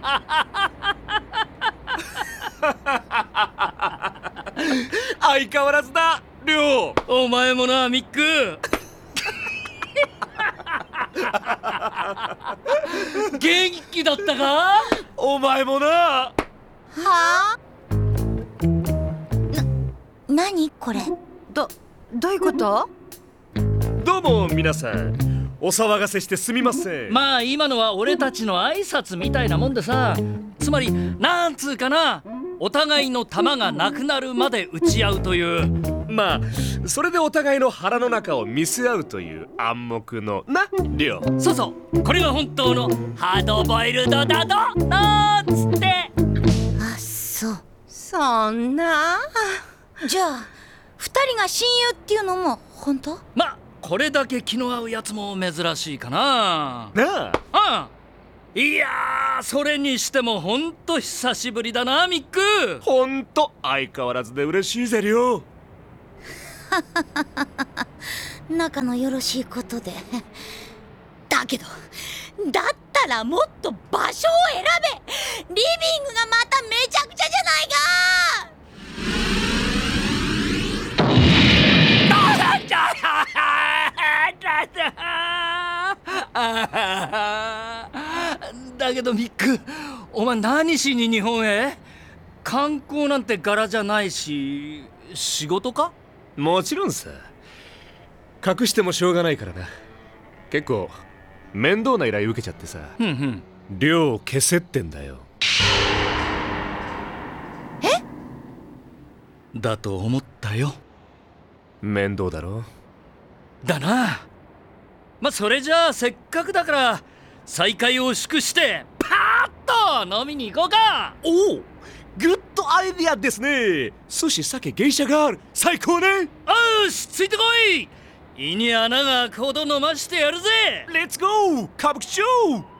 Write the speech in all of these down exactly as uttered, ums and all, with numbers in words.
相変わらずだ、りょう。 お前もな、ミック。元気だったか？ お前もな。 はあ？な、何これ？ ど、どういうこと？ どうも皆さん、お騒がせしてすみません。 まあ今のは俺たちの挨拶みたいなもんでさ、つまりなんつうかな、お互いの弾がなくなるまで撃ち合うという。 まあそれでお互いの腹の中を見せ合うという暗黙のな、りょう。 そうそう、これが本当のハードボイルドだとなんつって。 あ、そう。 そんな。 じゃあ二人が親友っていうのも本当？ まあこれだけ気の合うやつも珍しいかな。 なああ、いやー、それにしてもほんと久しぶりだな、ミック。 ほんと相変わらずで嬉しいぜ、りょう。 仲のよろしいことで。だけどだったらもっと場所を選べ。リビングがまためちゃくちゃじゃないか。 だけどミック、お前何しに日本へ？観光なんて柄じゃないし、仕事か？ もちろんさ。隠してもしょうがないからな。結構面倒な依頼受けちゃってさ。 ふんふん。 量を消せってんだよ。 え？ だと思ったよ。 面倒だろ。 だな。まあそれじゃあせっかくだから再会を祝してパーッと飲みに行こうか。 おお、グッドアイディアですね。寿司、酒、芸者がある。最高ね。 よし、ついてこい。胃に穴が開くほど飲ましてやるぜ。 レッツゴー歌舞伎町。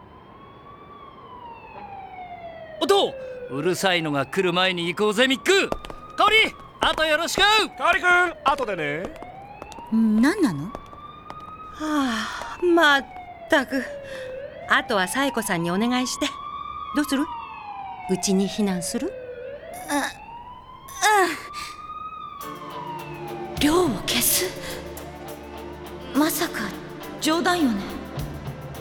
おっと、うるさいのが来る前に行こうぜミック。香織、あとよろしく。 カリ君、後でね。 何なの？ はあ、まったく。あとはサイコさんにお願いして。どうする？うちに避難する？ うん。量を消す？まさか冗談よね？